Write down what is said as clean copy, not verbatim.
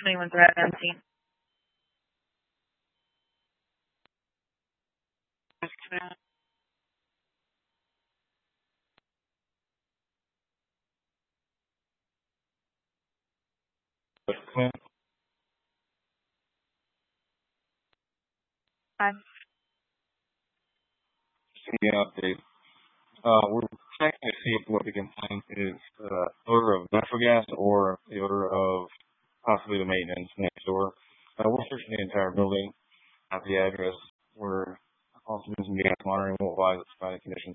21 threat unseen. Five. Yeah, update. We're checking to see if what the complaint is odor of natural gas or the odor of possibly the maintenance next door. We're searching the entire building at the address. We're also doing some gas monitoring. We'll advise it's finding conditions.